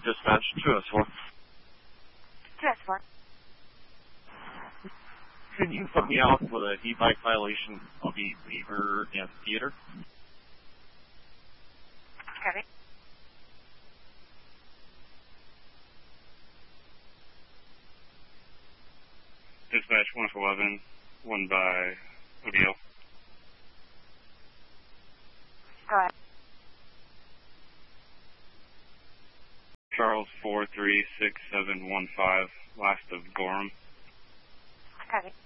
Dispatch 2S4. 2S4. Can you put me out with an e-bike violation of the Beaver Amphitheater? Copy. Dispatch 111, one by ODL. Go ahead. Charles 436715, last of Gorham. Copy.